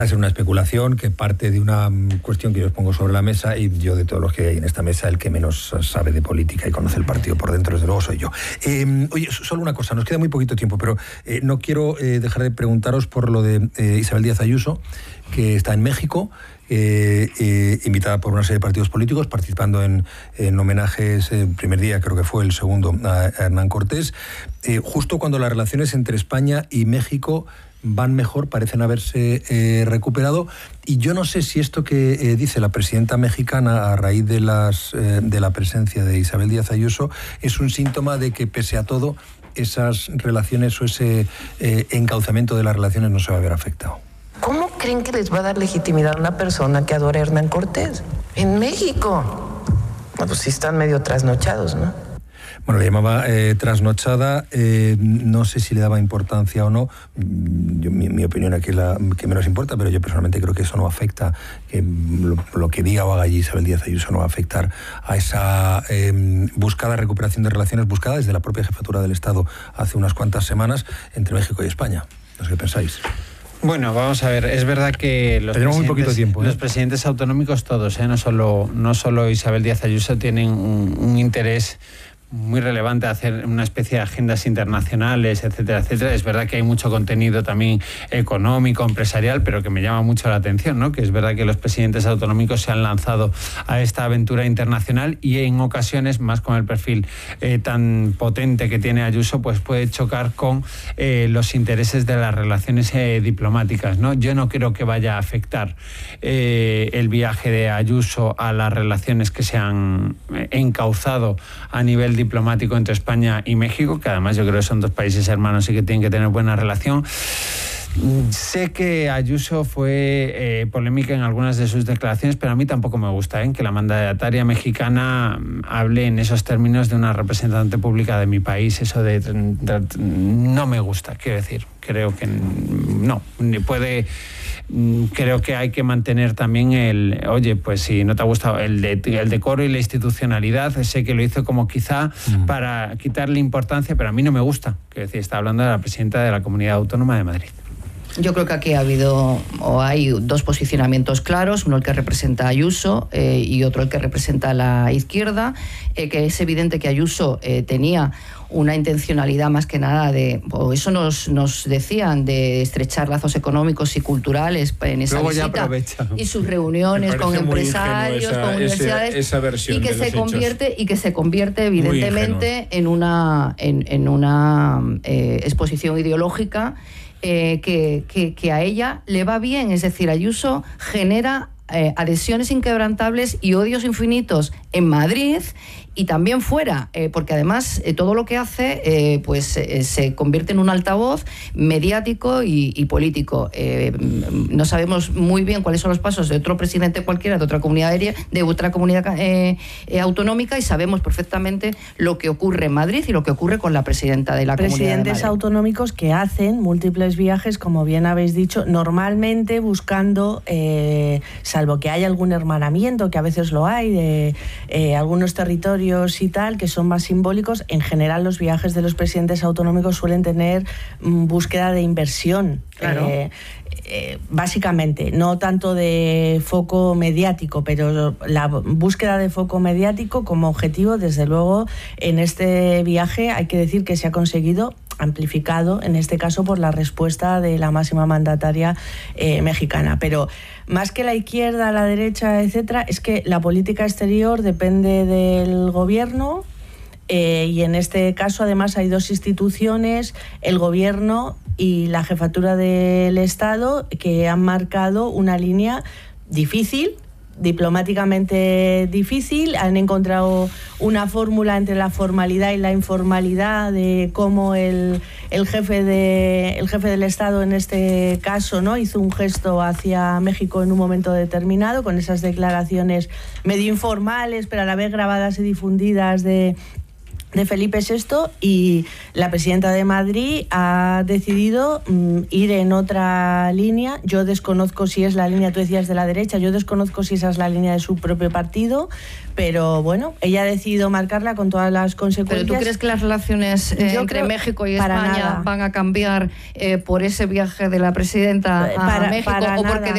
Va a ser una especulación que parte de una cuestión que yo os pongo sobre la mesa, y yo, de todos los que hay en esta mesa, el que menos sabe de política y conoce el partido por dentro, desde luego, soy yo. Oye, solo una cosa, nos queda muy poquito tiempo, pero no quiero dejar de preguntaros por lo de Isabel Díaz Ayuso, que está en México, invitada por una serie de partidos políticos, participando en homenajes, el primer día, creo que fue el segundo, a Hernán Cortés, justo cuando las relaciones entre España y México van mejor, parecen haberse recuperado, y yo no sé si esto que dice la presidenta mexicana a raíz de la presencia de Isabel Díaz Ayuso es un síntoma de que, pese a todo, esas relaciones o ese encauzamiento de las relaciones no se va a ver afectado. ¿Cómo creen que les va a dar legitimidad a una persona que adora a Hernán Cortés en México? Pues sí están medio trasnochados, ¿no? Bueno, le llamaba trasnochada, no sé si le daba importancia o no. Mi opinión aquí es la que menos importa, pero yo personalmente creo que eso no afecta, que lo que diga o haga allí Isabel Díaz Ayuso no va a afectar a esa buscada recuperación de relaciones, buscada desde la propia jefatura del Estado hace unas cuantas semanas entre México y España. No sé qué pensáis. Bueno, vamos a ver, es verdad que los presidentes autonómicos todos, no solo Isabel Díaz Ayuso, tienen un interés muy relevante hacer una especie de agendas internacionales, etcétera, etcétera. Es verdad que hay mucho contenido también económico, empresarial, pero que me llama mucho la atención, ¿no? Que es verdad que los presidentes autonómicos se han lanzado a esta aventura internacional y en ocasiones, más con el perfil tan potente que tiene Ayuso, pues puede chocar con los intereses de las relaciones diplomáticas, ¿no? Yo no creo que vaya a afectar el viaje de Ayuso a las relaciones que se han encauzado a nivel diplomático entre España y México, que además yo creo que son dos países hermanos y que tienen que tener buena relación. Sé que Ayuso fue polémica en algunas de sus declaraciones, pero a mí tampoco me gusta que la mandataria mexicana hable en esos términos de una representante pública de mi país. Eso no me gusta, quiero decir. Creo que no, puede... Creo que hay que mantener también oye, pues si no te ha gustado el decoro y la institucionalidad, sé que lo hizo como quizá para quitarle importancia, pero a mí no me gusta. Quiero decir, está hablando de la presidenta de la Comunidad Autónoma de Madrid. Yo creo que aquí hay dos posicionamientos claros, uno el que representa a Ayuso y otro el que representa a la izquierda, que es evidente que Ayuso tenía una intencionalidad más que nada o eso nos decían, de estrechar lazos económicos y culturales en esa visita y sus reuniones con empresarios, con universidades, esa versión y que se convierte evidentemente en una exposición ideológica que a ella le va bien. Es decir, Ayuso genera adhesiones inquebrantables y odios infinitos en Madrid y también fuera, porque además todo lo que hace se convierte en un altavoz mediático y político. No sabemos muy bien cuáles son los pasos de otro presidente cualquiera, de otra comunidad autonómica, y sabemos perfectamente lo que ocurre en Madrid y lo que ocurre con la presidenta de la Comunidad de Madrid. Presidentes autonómicos que hacen múltiples viajes, como bien habéis dicho, normalmente buscando, salvo que haya algún hermanamiento, que a veces lo hay, de algunos territorios y tal, que son más simbólicos. En general, los viajes de los presidentes autonómicos suelen tener búsqueda de inversión. Claro. Básicamente, no tanto de foco mediático, pero la búsqueda de foco mediático como objetivo, desde luego, en este viaje hay que decir que se ha conseguido, amplificado en este caso por la respuesta de la máxima mandataria mexicana. Pero más que la izquierda, la derecha, etcétera, es que la política exterior depende del gobierno. Y en este caso, además, hay dos instituciones, el Gobierno y la Jefatura del Estado, que han marcado una línea difícil, diplomáticamente difícil. Han encontrado una fórmula entre la formalidad y la informalidad de cómo el jefe del Estado, en este caso, ¿no?, hizo un gesto hacia México en un momento determinado, con esas declaraciones medio informales, pero a la vez grabadas y difundidas de Felipe VI, y la presidenta de Madrid ha decidido ir en otra línea. Yo desconozco si es la línea, tú decías, de la derecha, yo desconozco si esa es la línea de su propio partido, pero bueno, ella ha decidido marcarla con todas las consecuencias. ¿Pero tú crees que las relaciones entre México y España van a cambiar por ese viaje de la presidenta a México, o porque